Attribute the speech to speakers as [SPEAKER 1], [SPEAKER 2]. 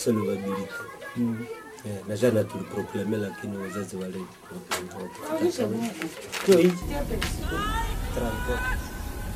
[SPEAKER 1] solvability. Na jana tuliproklame lakini wazazi wale. Kwa hiyo